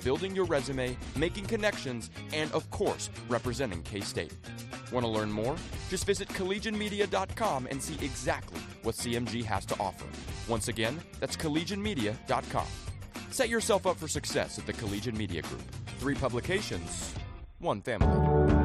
building your resume, making connections, and of course, representing K-State. Want to learn more? Just visit collegianmedia.com and see exactly what CMG has to offer. Once again, that's collegianmedia.com. Set yourself up for success at the Collegian Media Group. 3 publications, 1 family.